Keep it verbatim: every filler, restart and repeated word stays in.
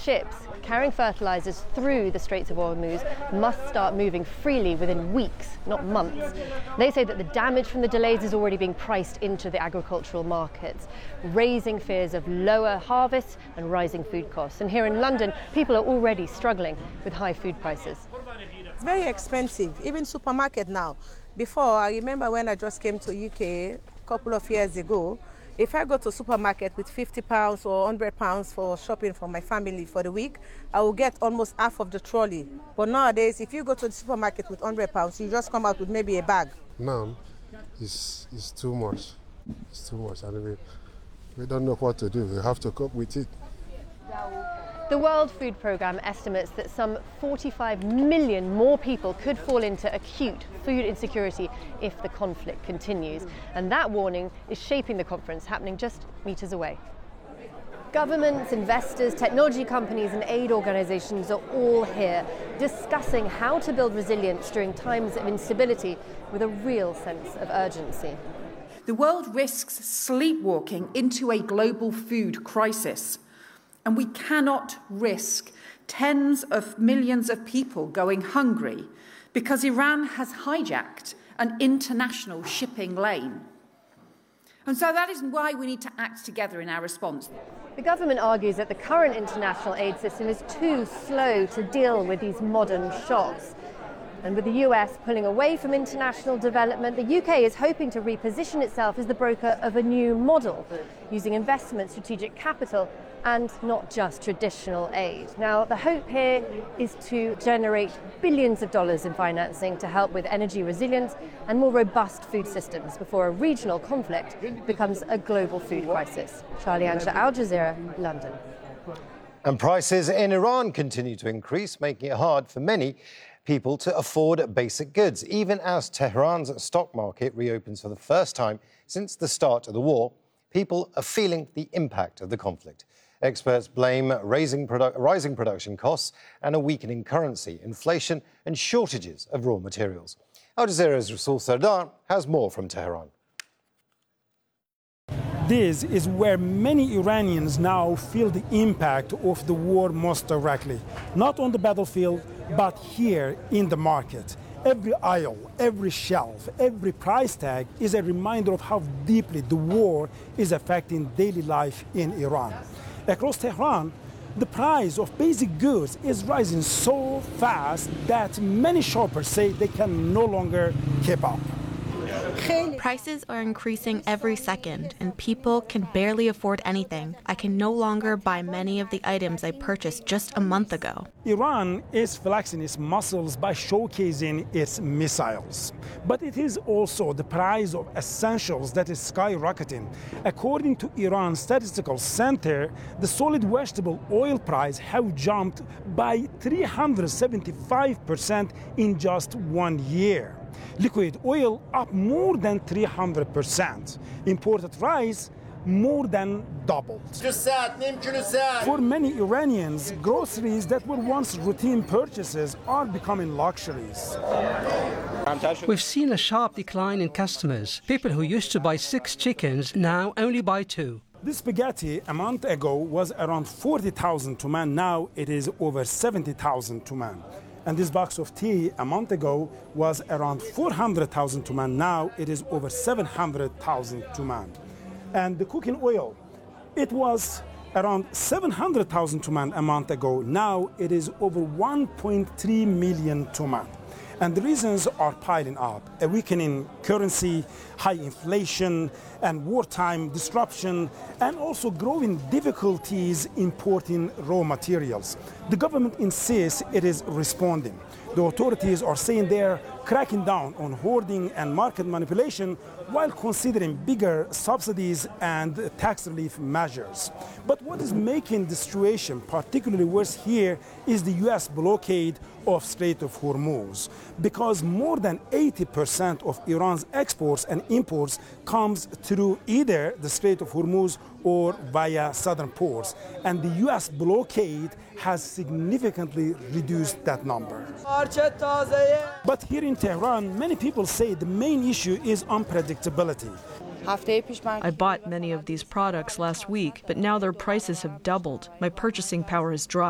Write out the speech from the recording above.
ships carrying fertilizers through the Straits of Hormuz must start moving freely within weeks, not months. They say that the damage from the delays is already being priced into the agricultural markets, raising fears of lower harvests and rising food costs. And here in London, people are already struggling with high food prices. It's very expensive, even supermarket now. Before, I remember when I just came to U K a couple of years ago, if I go to supermarket with fifty pounds or one hundred pounds for shopping for my family for the week, I will get almost half of the trolley. But nowadays, if you go to the supermarket with one hundred pounds, you just come out with maybe a bag. Now, it's, it's too much. It's too much. And we, we don't know what to do. We have to cope with it. The World Food Programme estimates that some forty-five million more people could fall into acute food insecurity if the conflict continues. And that warning is shaping the conference happening just meters away. Governments, investors, technology companies and aid organisations are all here discussing how to build resilience during times of instability with a real sense of urgency. The world risks sleepwalking into a global food crisis. And we cannot risk tens of millions of people going hungry because Iran has hijacked an international shipping lane. And so that is why we need to act together in our response. The government argues that the current international aid system is too slow to deal with these modern shocks. And with the U S pulling away from international development, the U K is hoping to reposition itself as the broker of a new model, using investment, strategic capital, and not just traditional aid. Now, the hope here is to generate billions of dollars in financing to help with energy resilience and more robust food systems before a regional conflict becomes a global food crisis. Charlie Angela, Al Jazeera, London. And prices in Iran continue to increase, making it hard for many people to afford basic goods. Even as Tehran's stock market reopens for the first time since the start of the war, people are feeling the impact of the conflict. Experts blame raising produ- rising production costs and a weakening currency, inflation and shortages of raw materials. Al Jazeera's Rasul Sardar has more from Tehran. This is where many Iranians now feel the impact of the war most directly, not on the battlefield, but here in the market. Every aisle, every shelf, every price tag is a reminder of how deeply the war is affecting daily life in Iran. Across Tehran, the price of basic goods is rising so fast that many shoppers say they can no longer keep up. Prices are increasing every second, and people can barely afford anything. I can no longer buy many of the items I purchased just a month ago. Iran is flexing its muscles by showcasing its missiles. But it is also the price of essentials that is skyrocketing. According to Iran's Statistical Center, the solid vegetable oil price has jumped by three hundred seventy-five percent in just one year. Liquid oil up more than three hundred percent. Imported rice more than doubled. For many Iranians, groceries that were once routine purchases are becoming luxuries. We've seen a sharp decline in customers. People who used to buy six chickens now only buy two. This spaghetti a month ago was around forty thousand tuman. Now it is over seventy thousand tuman. And this box of tea a month ago was around four hundred thousand tuman. Now it is over seven hundred thousand tuman. And the cooking oil, it was around seven hundred thousand tuman a month ago. Now it is over one point three million tuman. And the reasons are piling up: a weakening currency, high inflation, and wartime disruption, and also growing difficulties importing raw materials. The government insists it is responding. The authorities are saying they're cracking down on hoarding and market manipulation while considering bigger subsidies and tax relief measures. But what is making the situation particularly worse here is the U S blockade of Strait of Hormuz, because more than eighty percent of Iran's exports and imports comes through either the Strait of Hormuz or via southern ports, and the U S blockade has significantly reduced that number. But here in Tehran, many people say the main issue is unpredictability. I bought many of these products last week, but now their prices have doubled. My purchasing power has dropped.